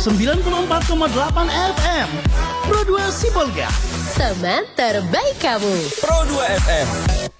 94,8 FM. Pro 2 Sibolga, teman terbaik kamu. Pro 2 FM.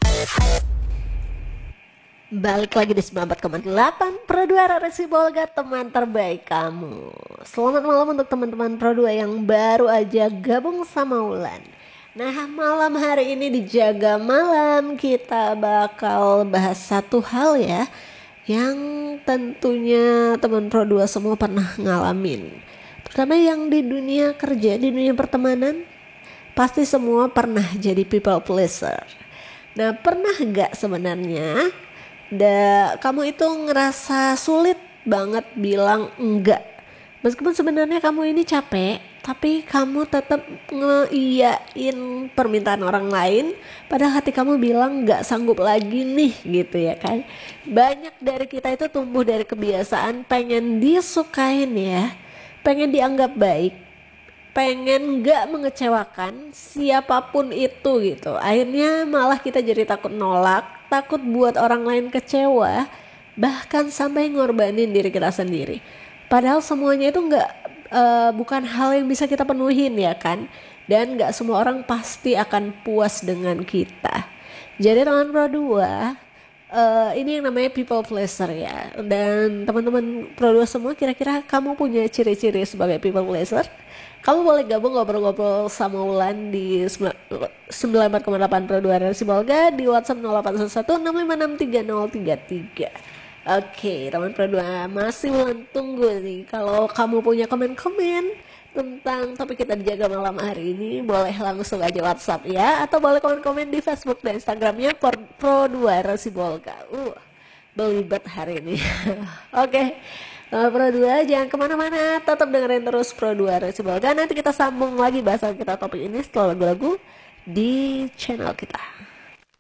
Balik lagi di 94,8 Pro 2 Radio Sibolga, teman terbaik kamu. Selamat malam untuk teman-teman Pro 2 yang baru aja gabung sama Wulan. Nah, malam hari ini di Jaga Malam kita bakal bahas satu hal ya, yang tentunya teman Pro 2 semua pernah ngalamin. Terutama yang di dunia kerja, di dunia pertemanan, pasti semua pernah jadi people pleaser. Nah, pernah gak sebenarnya kamu itu ngerasa sulit banget bilang enggak, meskipun sebenarnya kamu ini capek, tapi kamu tetap ngeiyain permintaan orang lain, padahal hati kamu bilang enggak sanggup lagi nih, gitu ya kan. Banyak dari kita itu tumbuh dari kebiasaan pengen disukain ya, pengen dianggap baik, pengen gak mengecewakan siapapun itu gitu. Akhirnya malah kita jadi takut nolak, takut buat orang lain kecewa, bahkan sampai ngorbanin diri kita sendiri. Padahal semuanya itu bukan hal yang bisa kita penuhin ya kan. Dan gak semua orang pasti akan puas dengan kita. Jadi teman Pro 2, ini yang namanya people pleaser ya. Dan teman-teman Pro 2 semua, kira-kira kamu punya ciri-ciri sebagai people pleaser? Kamu boleh gabung ngobrol-ngobrol sama Wulan di 94,8 Pro 2 Radio Sibolga di WhatsApp 0811 6563033. Oke, teman Pro 2, masih Wulan tunggu nih. Kalau kamu punya komen-komen tentang topik kita di Jaga Malam hari ini, boleh langsung aja WhatsApp ya, atau boleh komen-komen di Facebook dan Instagramnya Pro 2 Radio Sibolga. Belibet hari ini. Oke. Pro 2 jangan kemana-mana, tetap dengerin terus Pro 2 Radio Sibolga. Nanti kita sambung lagi bahasan kita topik ini setelah lagu-lagu di channel kita.